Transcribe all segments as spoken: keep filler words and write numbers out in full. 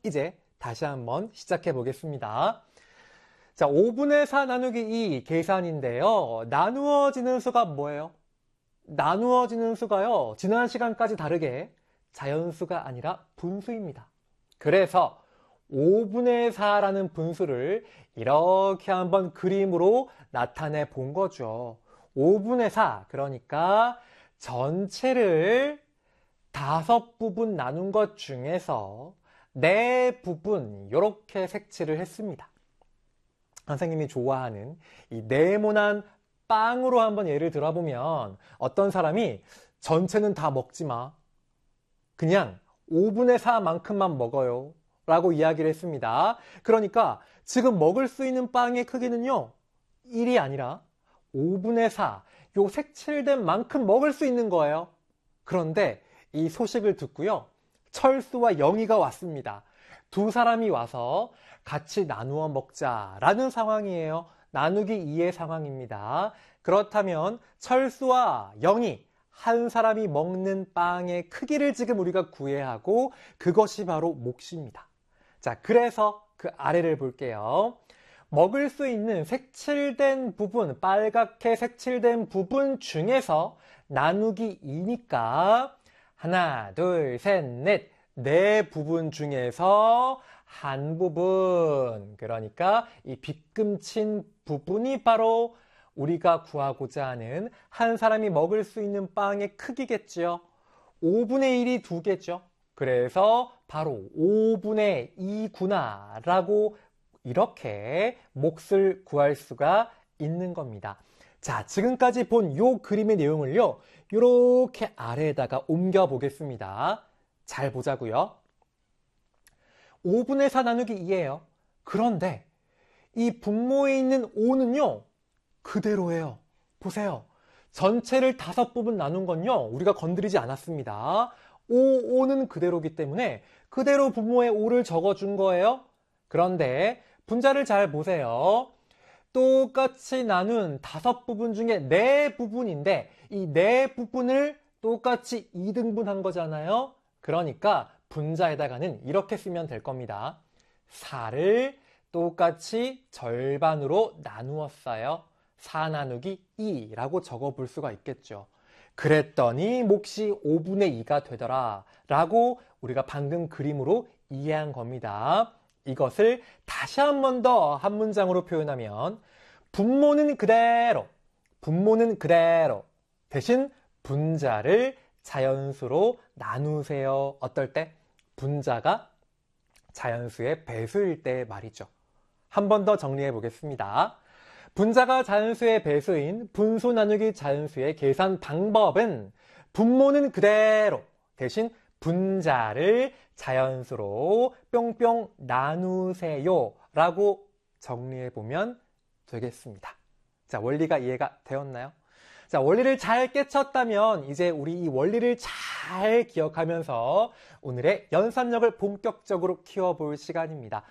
이제 다시 한번 시작해 보겠습니다. 자, 오분의 사 나누기 이 계산인데요. 나누어지는 수가 뭐예요? 나누어지는 수가요. 지난 시간까지 다르게 자연수가 아니라 분수입니다. 그래서 오분의 사라는 분수를 이렇게 한번 그림으로 나타내 본 거죠. 오분의 사, 그러니까 전체를 다섯 부분 나눈 것 중에서 네 부분 이렇게 색칠을 했습니다. 선생님이 좋아하는 이 네모난 빵으로 한번 예를 들어보면 어떤 사람이 전체는 다 먹지 마. 그냥 오분의 사만큼만 먹어요. 라고 이야기를 했습니다. 그러니까 지금 먹을 수 있는 빵의 크기는요. 일이 아니라 오분의 사, 요 색칠된 만큼 먹을 수 있는 거예요. 그런데 이 소식을 듣고요. 철수와 영희가 왔습니다. 두 사람이 와서 같이 나누어 먹자라는 상황이에요. 나누기 이의 상황입니다. 그렇다면 철수와 영희, 한 사람이 먹는 빵의 크기를 지금 우리가 구해야 하고 그것이 바로 몫입니다. 자, 그래서 그 아래를 볼게요. 먹을 수 있는 색칠된 부분, 빨갛게 색칠된 부분 중에서 나누기 이니까 하나, 둘, 셋, 넷, 네 부분 중에서 한 부분, 그러니까 이 빗금친 부분이 바로 우리가 구하고자 하는 한 사람이 먹을 수 있는 빵의 크기겠죠. 오분의 일이 두 개죠. 그래서 바로 오분의 이구나 라고 이렇게 몫을 구할 수가 있는 겁니다. 자, 지금까지 본 요 그림의 내용을요. 이렇게 아래에다가 옮겨 보겠습니다. 잘 보자고요. 오분의 사 나누기 이예요. 그런데 이 분모에 있는 오는요. 그대로예요. 보세요. 전체를 다섯 부분 나눈 건요. 우리가 건드리지 않았습니다. 오, 오는 그대로기 때문에 그대로 분모에 오를 적어준 거예요. 그런데 분자를 잘 보세요. 똑같이 나눈 다섯 부분 중에 네 부분인데 이 네 부분을 똑같이 이 등분한 거잖아요. 그러니까 분자에다가는 이렇게 쓰면 될 겁니다. 사를 똑같이 절반으로 나누었어요. 사 나누기 이라고 적어볼 수가 있겠죠. 그랬더니 몫이 오분의 이가 되더라 라고 우리가 방금 그림으로 이해한 겁니다. 이것을 다시 한 번 더 한 문장으로 표현하면 분모는 그대로, 분모는 그대로 대신 분자를 자연수로 나누세요. 어떨 때? 분자가 자연수의 배수일 때 말이죠. 한 번 더 정리해 보겠습니다. 분자가 자연수의 배수인 분수 나누기 자연수의 계산 방법은 분모는 그대로 대신 분자를 자연수로 뿅뿅 나누세요 라고 정리해 보면 되겠습니다. 자, 원리가 이해가 되었나요? 자, 원리를 잘 깨쳤다면 이제 우리 이 원리를 잘 기억하면서 오늘의 연산력을 본격적으로 키워볼 시간입니다.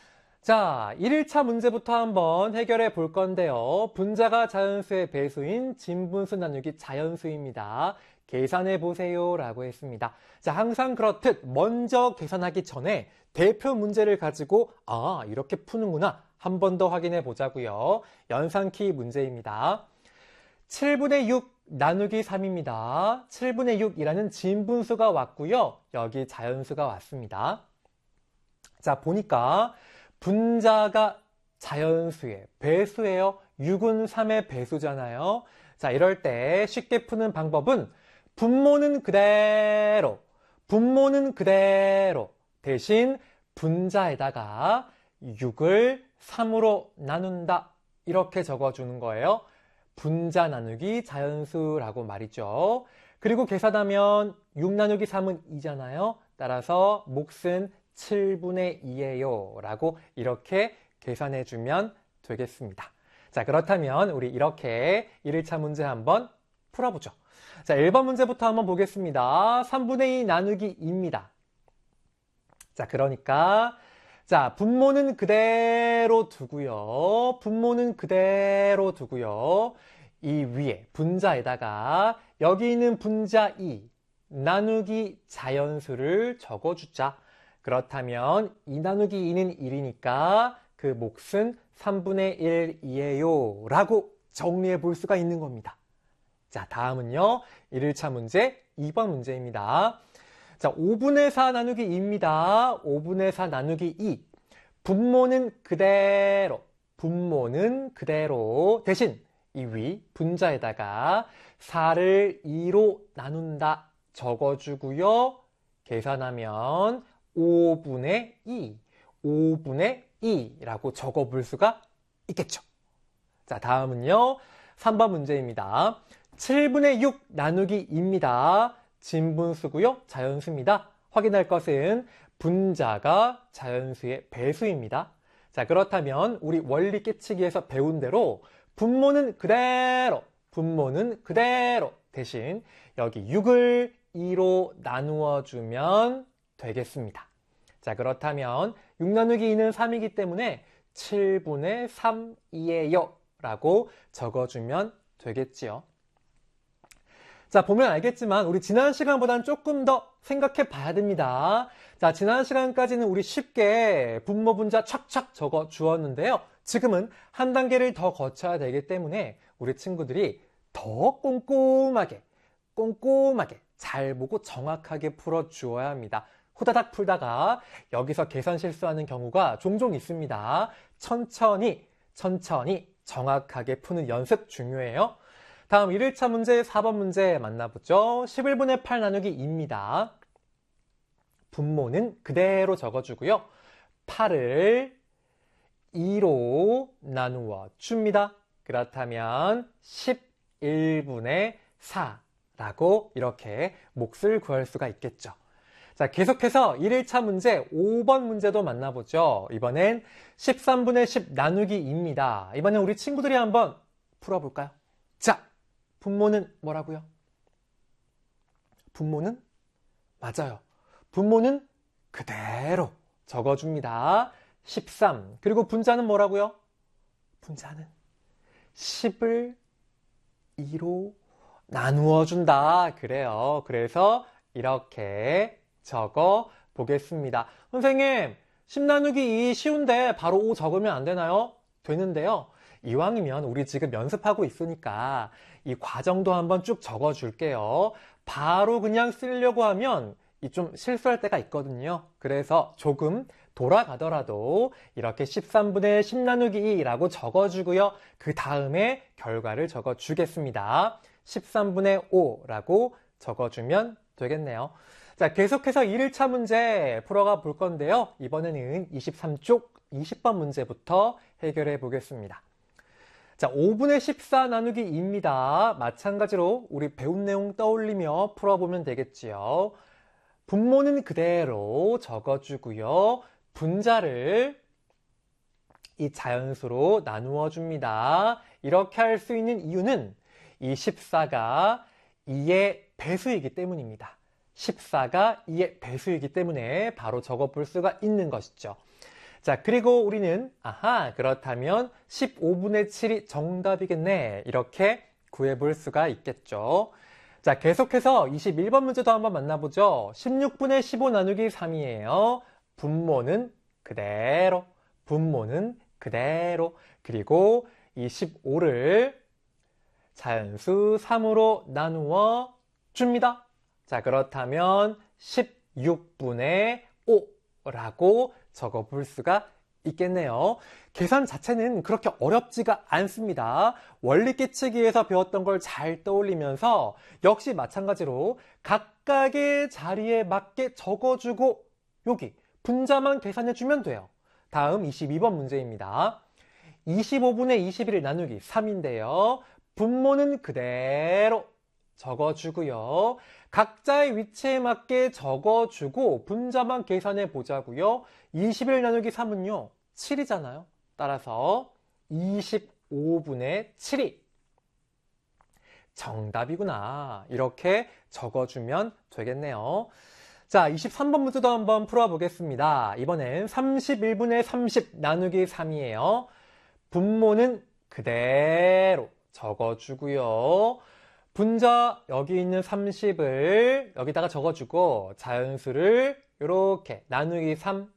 자, 일 일차 문제부터 한번 해결해 볼 건데요. 분자가 자연수의 배수인 진분수 나누기 자연수입니다. 계산해 보세요 라고 했습니다. 자, 항상 그렇듯 먼저 계산하기 전에 대표 문제를 가지고 아, 이렇게 푸는구나 한 번 더 확인해 보자고요. 연산키 문제입니다. 칠분의 육 나누기 삼입니다. 칠분의 육이라는 진분수가 왔고요. 여기 자연수가 왔습니다. 자, 보니까 분자가 자연수의 배수예요. 육은 삼의 배수잖아요. 자, 이럴 때 쉽게 푸는 방법은 분모는 그대로, 분모는 그대로 대신 분자에다가 육을 삼으로 나눈다. 이렇게 적어주는 거예요. 분자 나누기 자연수라고 말이죠. 그리고 계산하면 육 나누기 삼은 이잖아요. 따라서 몫은 칠분의 이예요 라고 이렇게 계산해주면 되겠습니다. 자, 그렇다면 우리 이렇게 일 일차 문제 한번 풀어보죠. 자, 일 번 문제부터 한번 보겠습니다. 삼분의 이 나누기 이입니다. 자, 그러니까 자, 분모는 그대로 두고요. 분모는 그대로 두고요. 이 위에 분자에다가 여기 있는 분자 이 나누기 자연수를 적어주자. 그렇다면 이 나누기 이는 일이니까 그 몫은 삼분의 일이에요 라고 정리해 볼 수가 있는 겁니다. 자, 다음은요. 일 차 문제 이 번 문제입니다. 자, 오분의 사 나누기 이입니다. 오분의 사 나누기 이. 분모는 그대로, 분모는 그대로 대신 이 위 분자에다가 사를 이로 나눈다 적어주고요. 계산하면 오분의 이, 오분의 이라고 적어볼 수가 있겠죠. 자, 다음은요. 삼 번 문제입니다. 칠분의 육 나누기 이입니다. 진분수고요. 자연수입니다. 확인할 것은 분자가 자연수의 배수입니다. 자, 그렇다면 우리 원리 깨치기에서 배운 대로 분모는 그대로, 분모는 그대로 대신 여기 육을 이로 나누어 주면 되겠습니다. 자, 그렇다면 육 나누기 이는 삼이기 때문에 칠분의 삼이에요 라고 적어주면 되겠지요. 자, 보면 알겠지만 우리 지난 시간보다는 조금 더 생각해 봐야 됩니다. 자, 지난 시간까지는 우리 쉽게 분모 분자 착착 적어 주었는데요. 지금은 한 단계를 더 거쳐야 되기 때문에 우리 친구들이 더 꼼꼼하게 꼼꼼하게 잘 보고 정확하게 풀어 주어야 합니다. 후다닥 풀다가 여기서 계산 실수하는 경우가 종종 있습니다. 천천히 천천히 정확하게 푸는 연습 중요해요. 다음 일 차 문제 사 번 문제 만나보죠. 십일분의 팔 나누기 이입니다. 분모는 그대로 적어주고요. 팔을 이로 나누어 줍니다. 그렇다면 십일분의 사라고 이렇게 몫을 구할 수가 있겠죠. 자, 계속해서 일 차 문제 오 번 문제도 만나보죠. 이번엔 십삼분의 십 나누기 이입니다. 이번엔 우리 친구들이 한번 풀어볼까요? 자, 분모는 뭐라고요? 분모는? 맞아요. 분모는 그대로 적어줍니다. 십삼. 그리고 분자는 뭐라고요? 분자는 십을 이로 나누어 준다. 그래요. 그래서 이렇게 적어 보겠습니다. 선생님, 십 나누기 이 쉬운데 바로 오 적으면 안 되나요? 되는데요. 이왕이면 우리 지금 연습하고 있으니까 이 과정도 한번 쭉 적어 줄게요. 바로 그냥 쓰려고 하면 좀 실수할 때가 있거든요. 그래서 조금 돌아가더라도 이렇게 십삼분의 십 나누기 이라고 적어주고요. 그 다음에 결과를 적어주겠습니다. 십삼분의 오라고 적어주면 되겠네요. 자, 계속해서 일 차 문제 풀어가 볼 건데요. 이번에는 이십삼 쪽 이십 번 문제부터 해결해 보겠습니다. 자, 오분의 십사 나누기 이입니다. 마찬가지로 우리 배운 내용 떠올리며 풀어보면 되겠지요. 분모는 그대로 적어주고요. 분자를 이 자연수로 나누어 줍니다. 이렇게 할 수 있는 이유는 이 십사가 이의 배수이기 때문입니다. 십사가 이의 배수이기 때문에 바로 적어 볼 수가 있는 것이죠. 자, 그리고 우리는 아하, 그렇다면 십오분의 칠이 정답이겠네. 이렇게 구해볼 수가 있겠죠. 자, 계속해서 이십일 번 문제도 한번 만나보죠. 십육분의 십오 나누기 삼이에요. 분모는 그대로, 분모는 그대로. 그리고 이 십오를 자연수 삼으로 나누어 줍니다. 자, 그렇다면 십육분의 오라고 적어볼 수가 있겠네요. 계산 자체는 그렇게 어렵지가 않습니다. 원리 깨치기에서 배웠던 걸 잘 떠올리면서 역시 마찬가지로 각각의 자리에 맞게 적어주고 여기 분자만 계산해주면 돼요. 다음 이십이 번 문제입니다. 이십오분의 이십일을 나누기 삼인데요. 분모는 그대로 적어주고요. 각자의 위치에 맞게 적어주고 분자만 계산해 보자고요. 이십일 나누기 삼은요. 칠이잖아요. 따라서 이십오분의 칠이 정답이구나. 이렇게 적어주면 되겠네요. 자, 이십삼 번 문제도 한번 풀어보겠습니다. 이번엔 삼십일분의 삼십 나누기 삼이에요. 분모는 그대로 적어주고요. 분자 여기 있는 삼십을 여기다가 적어주고 자연수를 요렇게 나누기 삼